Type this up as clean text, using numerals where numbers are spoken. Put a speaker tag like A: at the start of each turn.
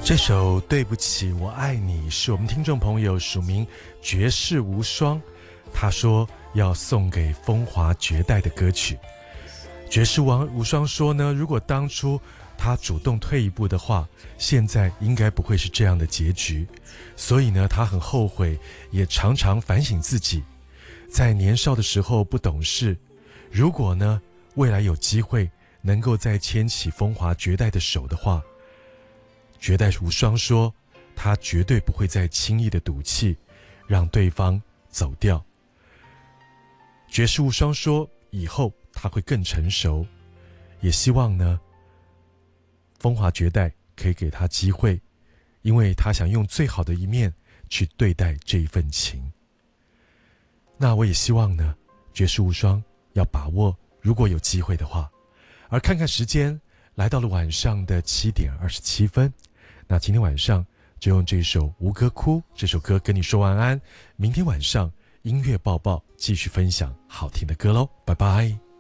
A: 这首对不起我爱你是我们听众朋友署名绝世无双，他说要送给风华绝代的歌曲。绝世无双说呢，如果当初他主动退一步的话，现在应该不会是这样的结局，所以呢他很后悔，也常常反省自己，在年少的时候不懂事，如果呢未来有机会能够再牵起风华绝代的手的话，绝代无双说他绝对不会再轻易的赌气让对方走掉。绝世无双说以后他会更成熟，也希望呢风华绝代可以给他机会，因为他想用最好的一面去对待这一份情。那我也希望呢绝世无双要把握，如果有机会的话。而看看时间，来到了晚上的7点27分，那今天晚上就用这首《吴哥窟》这首歌跟你说晚安，明天晚上音乐报报继续分享好听的歌咯，拜拜。